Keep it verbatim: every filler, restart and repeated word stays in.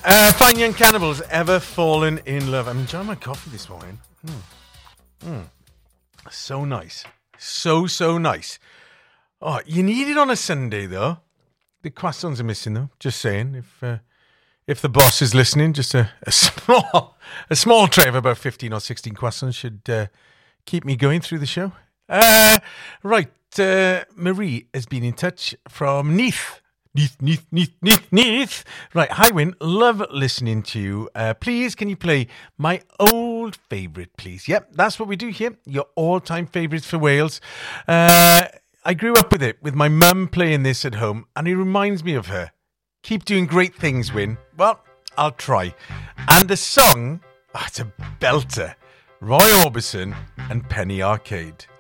Uh, Fine Young Cannibals, Ever Fallen in Love. I'm enjoying my coffee this morning. Mm. Mm. So nice. So, so nice. Oh, you need it on a Sunday, though. The croissants are missing, though. Just saying. If uh, if the boss is listening, just a, a small a small tray of about fifteen or sixteen croissants should uh, keep me going through the show. Uh, right. Uh, Marie has been in touch from Neath. Neath, Neath, Neath, Neath, Neath. Right, hi Wyn, love listening to you. Uh, please, can you play my old favourite, please? Yep, that's what we do here. Your all-time favourites for Wales. Uh, I grew up with it, with my mum playing this at home, and it reminds me of her. Keep doing great things, Wyn. Well, I'll try. And the song, oh, it's a belter. Roy Orbison and Penny Arcade.